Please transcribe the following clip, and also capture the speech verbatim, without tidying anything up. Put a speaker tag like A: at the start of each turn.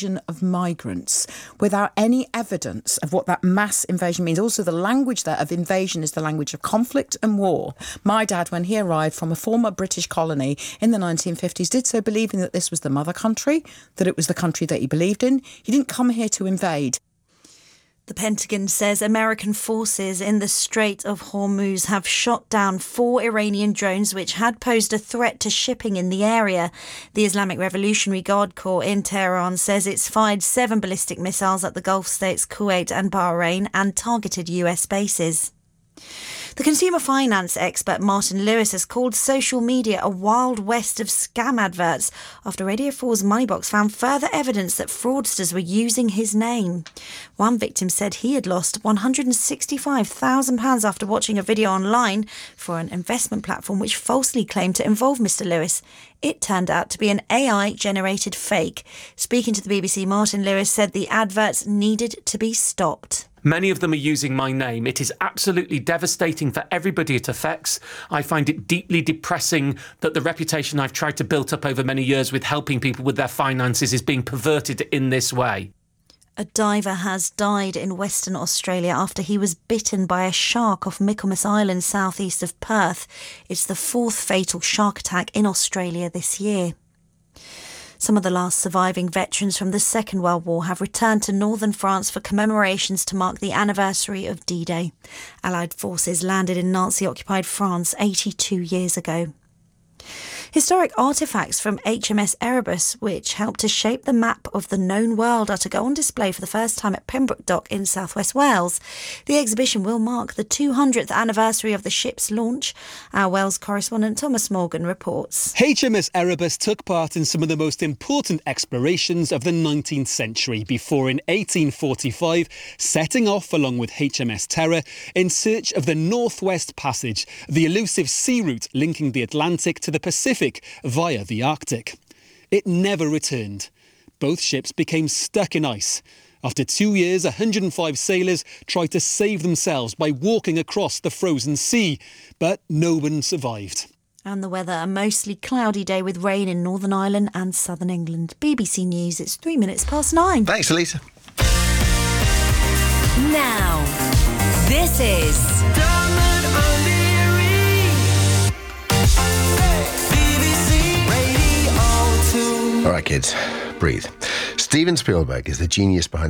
A: invasion of migrants without any evidence of what that mass invasion means. Also, the language there of invasion is the language of conflict and war. My dad, when he arrived from a former British colony in the nineteen fifties, did so believing that this was the mother country, that it was the country that he believed in. He didn't come here to invade.
B: The Pentagon says American forces in the Strait of Hormuz have shot down four Iranian drones which had posed a threat to shipping in the area. The Islamic Revolutionary Guard Corps in Tehran says it's fired seven ballistic missiles at the Gulf states Kuwait and Bahrain and targeted U S bases. The consumer finance expert Martin Lewis has called social media a wild west of scam adverts after Radio four's Moneybox found further evidence that fraudsters were using his name. One victim said he had lost one hundred sixty-five thousand pounds after watching a video online for an investment platform which falsely claimed to involve Mr Lewis. It turned out to be an A I-generated fake. Speaking to the B B C, Martin Lewis said the adverts needed to be stopped.
C: Many of them are using my name. It is absolutely devastating for everybody it affects. I find it deeply depressing that the reputation I've tried to build up over many years with helping people with their finances is being perverted in this way.
B: A diver has died in Western Australia after he was bitten by a shark off Michaelmas Island, southeast of Perth. It's the fourth fatal shark attack in Australia this year. Some of the last surviving veterans from the Second World War have returned to northern France for commemorations to mark the anniversary of D-Day. Allied forces landed in Nazi-occupied France eighty-two years ago. Historic artefacts from H M S Erebus, which helped to shape the map of the known world, are to go on display for the first time at Pembroke Dock in South West Wales. The exhibition will mark the two hundredth anniversary of the ship's launch. Our Wales correspondent Thomas Morgan reports.
D: H M S Erebus took part in some of the most important explorations of the nineteenth century before in eighteen forty-five setting off along with H M S Terror in search of the Northwest Passage, the elusive sea route linking the Atlantic to the Pacific via the Arctic. It never returned. Both ships became stuck in ice. After two years, one hundred and five sailors tried to save themselves by walking across the frozen sea, but no one survived.
B: And the weather, a mostly cloudy day with rain in Northern Ireland and southern England. B B C News, it's three minutes past nine.
E: Thanks, Elisa.
F: Now, this is
G: Dermot O'Leary, B B C Radio two.
E: All right, kids, breathe. Steven Spielberg is the genius behind